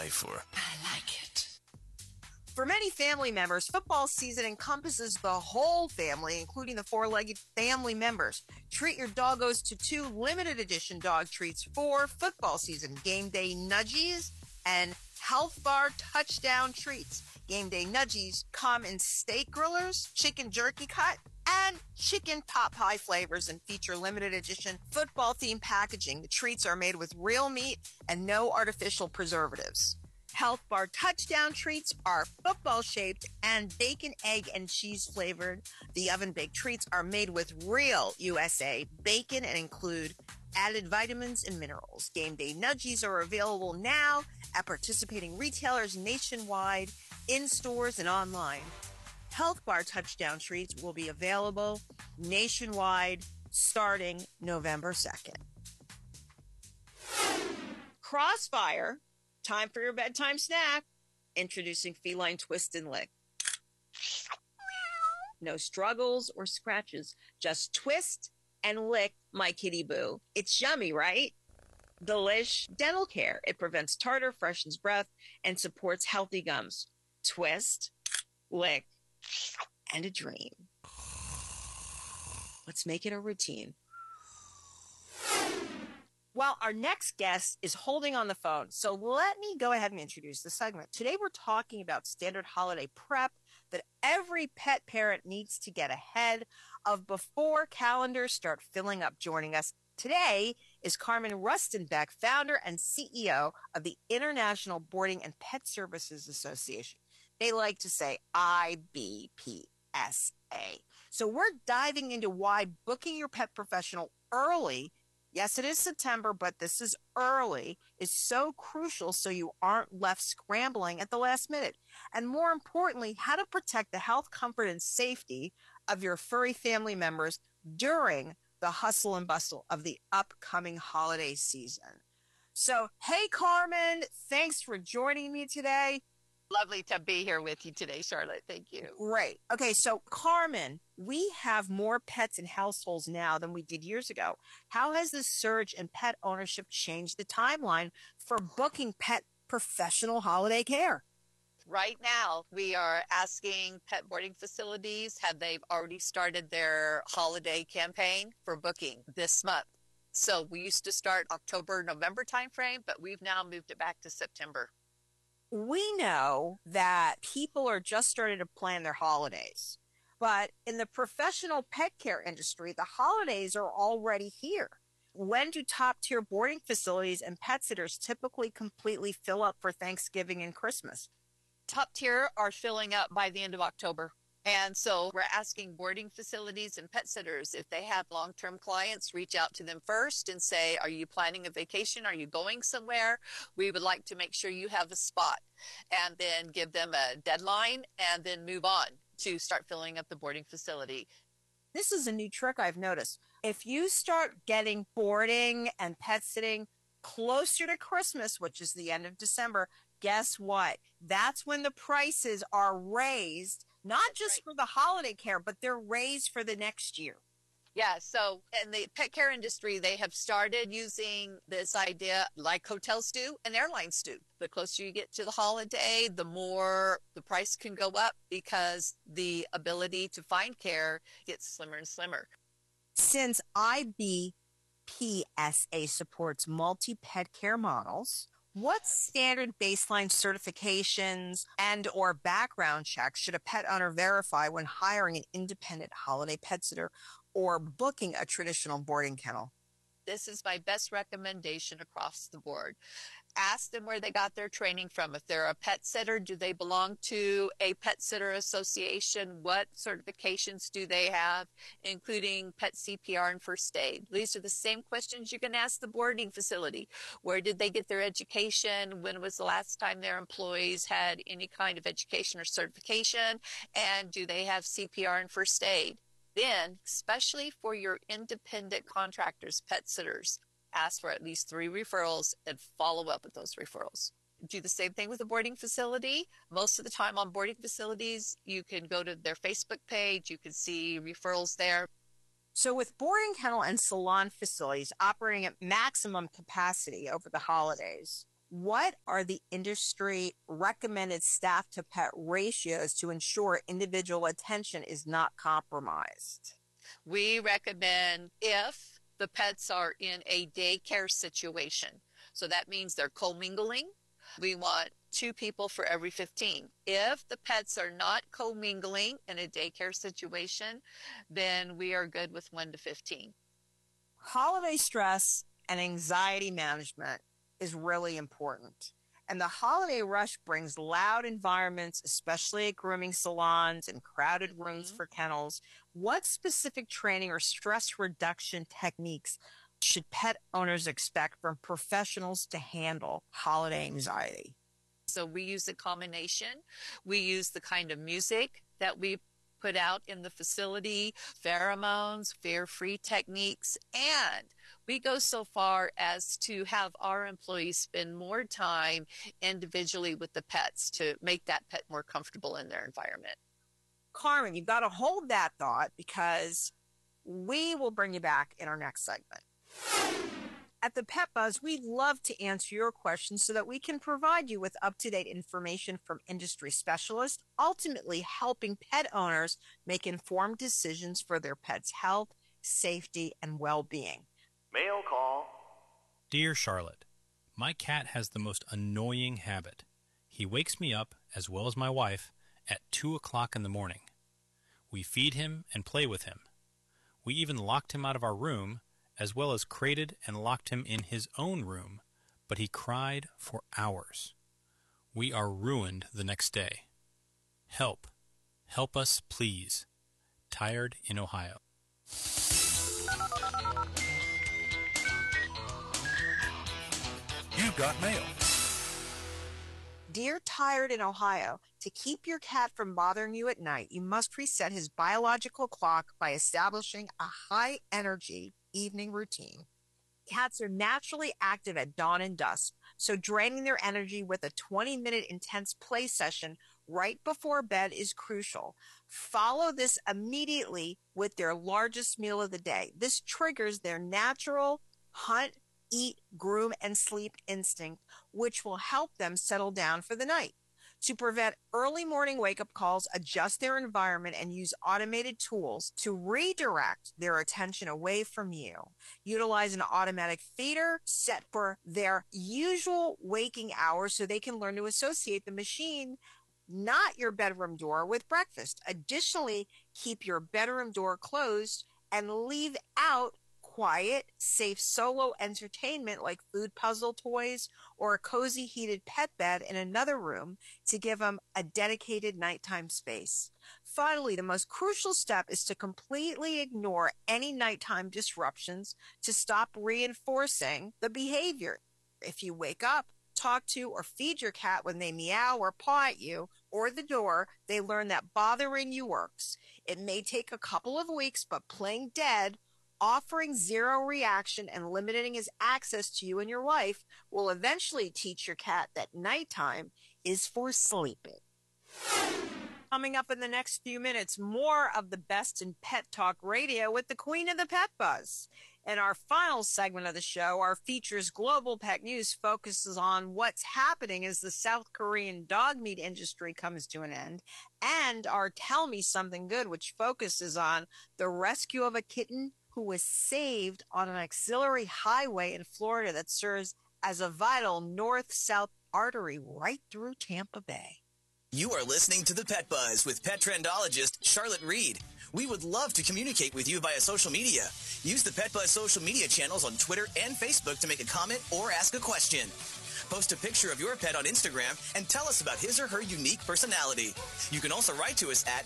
for. I like it. For many family members, football season encompasses the whole family, including the four-legged family members. Treat your doggos to 2 limited edition dog treats for football season: Game Day Nudgies and Health Bar Touchdown Treats. Game Day Nudgies come in steak grillers, chicken jerky cut, and chicken pot pie flavors and feature limited edition football-themed packaging. The treats are made with real meat and no artificial preservatives. Health Bar Touchdown Treats are football-shaped and bacon, egg, and cheese flavored. The oven-baked treats are made with real USA bacon and include added vitamins and minerals. Game Day Nudgies are available now at participating retailers nationwide, in stores, and online. Health Bar Touchdown Treats will be available nationwide starting November 2nd. Crossfire, time for your bedtime snack. Introducing Feline Twist and Lick. No struggles or scratches, just twist and lick my kitty boo. It's yummy, right? Delish Dental Care. It prevents tartar, freshens breath, and supports healthy gums. Twist, lick, and a dream. Let's make it a routine. Well, our next guest is holding on the phone, so let me go ahead and introduce the segment. Today we're talking about standard holiday prep that every pet parent needs to get ahead of before calendars start filling up. Joining us today is Carmen Rustenbeck, founder and CEO of the International Boarding and Pet Services Association. They like to say IBPSA. So we're diving into why booking your pet professional early, yes, it is September, but this is early, is so crucial so you aren't left scrambling at the last minute. And more importantly, how to protect the health, comfort, and safety of your furry family members during the hustle and bustle of the upcoming holiday season. So, hey, Carmen, thanks for joining me today. Lovely to be here with you today, Charlotte. Thank you. Great. Okay, so Carmen, we have more pets in households now than we did years ago. How has the surge in pet ownership changed the timeline for booking pet professional holiday care? Right now, we are asking pet boarding facilities, have they already started their holiday campaign for booking this month? So we used to start October, November timeframe, but we've now moved it back to September. We know that people are just starting to plan their holidays, but in the professional pet care industry, the holidays are already here. When do top-tier boarding facilities and pet sitters typically completely fill up for Thanksgiving and Christmas? Top tier are filling up by the end of October. And so we're asking boarding facilities and pet sitters, if they have long-term clients, reach out to them first and say, are you planning a vacation? Are you going somewhere? We would like to make sure you have a spot, and then give them a deadline and then move on to start filling up the boarding facility. This is a new trick I've noticed. If you start getting boarding and pet sitting closer to Christmas, which is the end of December, guess what? That's when the prices are raised, not just for the holiday care, but they're raised for the next year. Yeah, so in the pet care industry, they have started using this idea like hotels do and airlines do. The closer you get to the holiday, the more the price can go up because the ability to find care gets slimmer and slimmer. Since IBPSA supports multi-pet care models, what standard baseline certifications and or background checks should a pet owner verify when hiring an independent holiday pet sitter or booking a traditional boarding kennel? This is my best recommendation across the board. Ask them where they got their training from. If they're a pet sitter, do they belong to a pet sitter association? What certifications do they have, including pet CPR and first aid? These are the same questions you can ask the boarding facility. Where did they get their education? When was the last time their employees had any kind of education or certification? And do they have CPR and first aid? Then, especially for your independent contractors, pet sitters, ask for at least 3 referrals and follow up with those referrals. Do the same thing with a boarding facility. Most of the time on boarding facilities, you can go to their Facebook page. You can see referrals there. So with boarding kennel and salon facilities operating at maximum capacity over the holidays, What are the industry recommended staff to pet ratios to ensure individual attention is not compromised? We recommend if the pets are in a daycare situation. So that means they're commingling. We want 2 people for every 15. If the pets are not commingling in a daycare situation, then we are good with 1 to 15. Holiday stress and anxiety management is really important. And the holiday rush brings loud environments, especially at grooming salons and crowded rooms for kennels. What specific training or stress reduction techniques should pet owners expect from professionals to handle holiday anxiety? So we use a combination. We use the kind of music that we put out in the facility, pheromones, fear-free techniques, and we go so far as to have our employees spend more time individually with the pets to make that pet more comfortable in their environment. Carmen, you've got to hold that thought because we will bring you back in our next segment. At the Pet Buzz, we love to answer your questions so that we can provide you with up-to-date information from industry specialists, ultimately helping pet owners make informed decisions for their pet's health, safety, and well-being. Mail call. Dear Charlotte, my cat has the most annoying habit. He wakes me up, as well as my wife, at 2 o'clock in the morning. We feed him and play with him. We even locked him out of our room, as well as crated and locked him in his own room, but he cried for hours. We are ruined the next day. Help. Help us, please. Tired in Ohio. You've got mail. Dear Tired in Ohio, to keep your cat from bothering you at night, you must reset his biological clock by establishing a high-energy evening routine. Cats are naturally active at dawn and dusk, so draining their energy with a 20-minute intense play session right before bed is crucial. Follow this immediately with their largest meal of the day. This triggers their natural hunt, eat, groom, and sleep instinct, which will help them settle down for the night. To prevent early morning wake-up calls, adjust their environment and use automated tools to redirect their attention away from you. Utilize an automatic feeder set for their usual waking hours so they can learn to associate the machine, not your bedroom door, with breakfast. Additionally, keep your bedroom door closed and leave out quiet, safe solo entertainment like food puzzle toys or a cozy heated pet bed in another room to give them a dedicated nighttime space. Finally, the most crucial step is to completely ignore any nighttime disruptions to stop reinforcing the behavior. If you wake up, talk to, or feed your cat when they meow or paw at you or the door, they learn that bothering you works. It may take a couple of weeks, but playing dead, offering zero reaction, and limiting his access to you and your wife will eventually teach your cat that nighttime is for sleeping. Coming up in the next few minutes, more of the best in pet talk radio with the queen of the Pet Buzz. In our final segment of the show, our features Global Pet News focuses on what's happening as the South Korean dog meat industry comes to an end, and our Tell Me Something Good, which focuses on the rescue of a kitten who was saved on an auxiliary highway in Florida that serves as a vital north-south artery right through Tampa Bay. You are listening to the Pet Buzz with pet trendologist Charlotte Reed. We would love to communicate with you via social media. Use the Pet Buzz social media channels on Twitter and Facebook to make a comment or ask a question. Post a picture of your pet on Instagram and tell us about his or her unique personality. You can also write to us at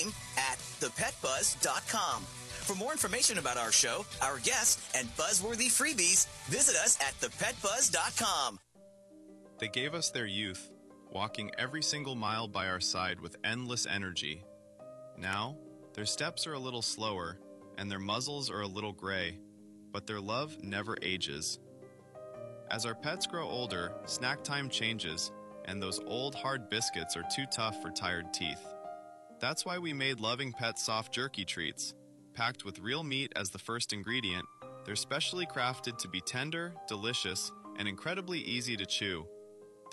team@thepetbuzz.com. For more information about our show, our guests, and buzzworthy freebies, visit us at thepetbuzz.com. They gave us their youth, walking every single mile by our side with endless energy. Now, their steps are a little slower, and their muzzles are a little gray, but their love never ages. As our pets grow older, snack time changes, and those old hard biscuits are too tough for tired teeth. That's why we made Loving Pets soft jerky treats. Packed with real meat as the first ingredient, they're specially crafted to be tender, delicious, and incredibly easy to chew.